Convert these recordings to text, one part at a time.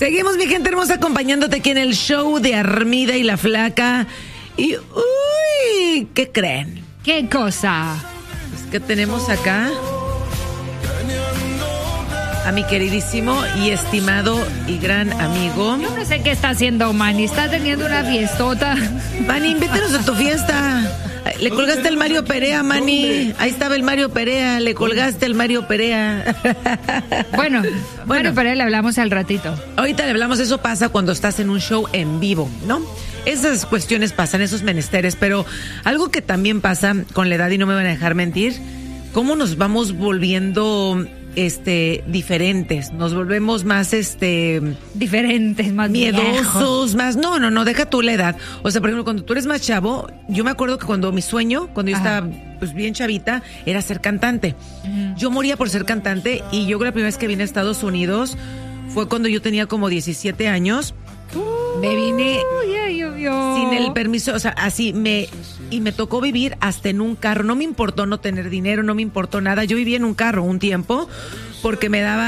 Seguimos, mi gente hermosa, acompañándote aquí en el show de Armida y la Flaca. Y, uy, ¿qué creen? ¿Qué cosa? Pues que tenemos acá a mi queridísimo y estimado y gran amigo. Yo no sé qué está haciendo Manny, está teniendo una fiestota. Manny, invítanos a tu fiesta. Le colgaste el Mario Perea, Manny. Ahí estaba el Mario Perea, le colgaste el Mario Perea. Bueno, Mario Perea le hablamos al ratito. Ahorita le hablamos, eso pasa cuando estás en un show en vivo, ¿no? Esas cuestiones pasan, esos menesteres, pero algo que también pasa con la edad, y no me van a dejar mentir, cómo nos vamos volviendo diferentes, nos volvemos más diferentes, más miedosos, viejos. más no, deja tú la edad. O sea, por ejemplo, cuando tú eres más chavo, yo me acuerdo que cuando mi sueño, cuando yo estaba pues bien chavita, era ser cantante. Yo moría por ser cantante, y yo creo que la primera vez que vine a Estados Unidos fue cuando yo tenía como 17 años. Me vine sin el permiso, o sea, así me tocó vivir hasta en un carro. No me importó no tener dinero, no me importó nada. Yo vivía en un carro un tiempo porque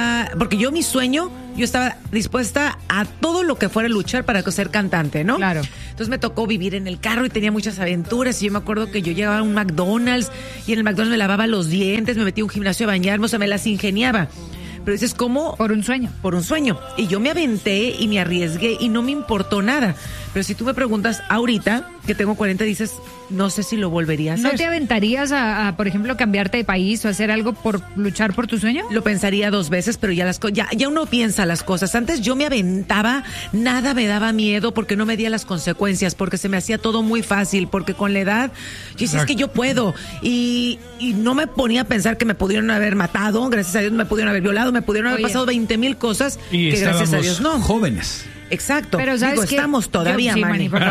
yo mi sueño, yo estaba dispuesta a todo lo que fuera luchar para ser cantante, ¿no? Claro. Entonces me tocó vivir en el carro y tenía muchas aventuras, y yo me acuerdo que yo llegaba a un McDonald's y en el McDonald's me lavaba los dientes, me metía a un gimnasio a bañarme, o sea, me las ingeniaba. Pero dices, ¿cómo? Por un sueño. Por un sueño. Y yo me aventé y me arriesgué y no me importó nada. Pero si tú me preguntas ahorita, que tengo 40, dices, no sé si lo volvería a hacer. ¿No te aventarías a por ejemplo, cambiarte de país o hacer algo por luchar por tu sueño? Lo pensaría 2 veces, pero ya uno piensa las cosas. Antes yo me aventaba, nada me daba miedo porque no medía las consecuencias, porque se me hacía todo muy fácil, porque con la edad, yo decía, es que yo puedo. Y no me ponía a pensar que me pudieron haber matado, gracias a Dios me pudieron haber violado, me pudieron haber pasado 20,000 cosas, y que gracias a Dios no. Jóvenes. Exacto. Pero ¿sabes qué? Estamos todavía, Manny. No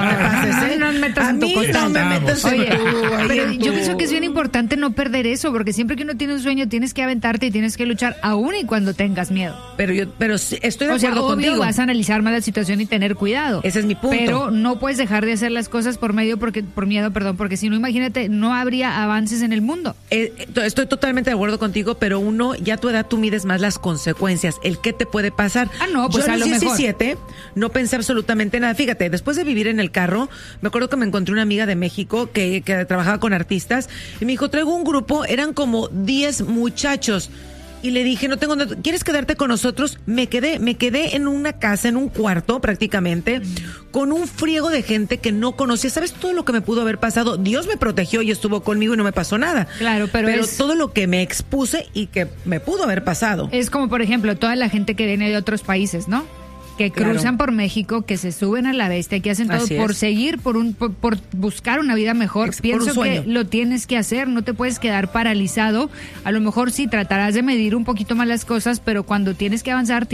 me metas en tu costal. No me metas en tu... Pero yo pienso que es bien importante no perder eso, porque siempre que uno tiene un sueño tienes que aventarte y tienes que luchar aún y cuando tengas miedo. Pero sí, estoy de acuerdo obvio, contigo. Vas a analizar más la situación y tener cuidado. Ese es mi punto. Pero no puedes dejar de hacer las cosas por miedo, porque si no, imagínate, no habría avances en el mundo. Estoy totalmente de acuerdo contigo, pero uno, ya a tu edad tú mides más las consecuencias, el qué te puede pasar. Pues yo a a lo los mejor 17 no pensé absolutamente nada. Fíjate, después de vivir en el carro, me acuerdo que me encontré una amiga de México que trabajaba con artistas y me dijo, traigo un grupo, eran como 10 muchachos. Y le dije, ¿quieres quedarte con nosotros? Me quedé en una casa, en un cuarto prácticamente, con un friego de gente que no conocía. ¿Sabes todo lo que me pudo haber pasado? Dios me protegió y estuvo conmigo y no me pasó nada. Claro, pero todo lo que me expuse y que me pudo haber pasado. Es como, por ejemplo, toda la gente que viene de otros países, ¿no? Que cruzan por México, que se suben a la bestia, que hacen todo por seguir, por buscar una vida mejor. Pienso que lo tienes que hacer, no te puedes quedar paralizado. A lo mejor sí tratarás de medir un poquito más las cosas, pero cuando tienes que avanzar,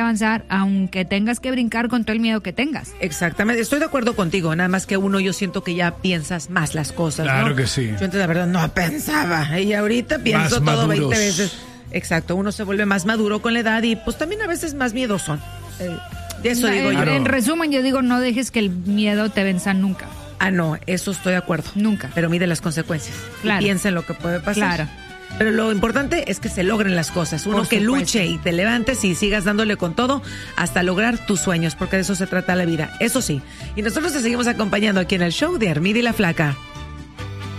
aunque tengas que brincar con todo el miedo que tengas. Exactamente, estoy de acuerdo contigo, nada más que yo siento que ya piensas más las cosas, claro, ¿no? Que sí. Yo antes la verdad no pensaba, y ahorita pienso más todo maduros. 20 veces. Exacto, uno se vuelve más maduro con la edad y pues también a veces más miedoso. De eso digo yo. En resumen, yo digo, no dejes que el miedo te venza nunca. No, eso estoy de acuerdo. Nunca. Pero mide las consecuencias. Claro. Y piensa en lo que puede pasar. Claro. Pero lo importante es que se logren las cosas. Uno que luche y te levantes y sigas dándole con todo hasta lograr tus sueños, porque de eso se trata la vida. Eso sí. Y nosotros te seguimos acompañando aquí en el show de Armida y la Flaca.